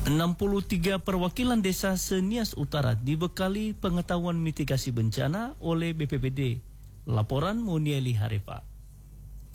63 perwakilan desa Senias Utara dibekali pengetahuan mitigasi bencana oleh BPBD. Laporan Munieli Harifa.